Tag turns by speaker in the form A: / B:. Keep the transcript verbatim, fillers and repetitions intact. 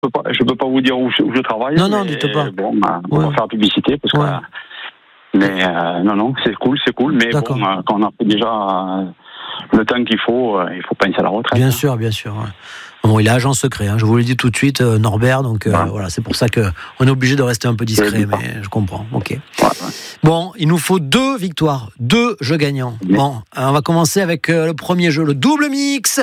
A: peux pas, je peux pas vous dire où je, où je travaille.
B: Non, non, dites pas.
A: Bon, bah, on
B: ouais.
A: va faire publicité parce
B: ouais.
A: que. Mais euh, non, non, c'est cool, c'est cool. Mais
B: D'accord.
A: bon, euh, quand on a fait déjà euh, le temps qu'il faut, euh, il faut penser à la retraite.
B: Bien
A: hein.
B: sûr, bien sûr. Ouais. Bon, il est agent secret, hein, je vous le dis tout de suite, euh, Norbert, donc euh,
A: ouais.
B: voilà, c'est pour ça que on est obligé de rester un peu discret, mais je comprends. Ok.
A: Ouais, ouais.
B: Bon, il nous faut deux victoires, deux jeux gagnants.
A: Mais...
B: Bon, on va commencer avec euh, le premier jeu, le double mix.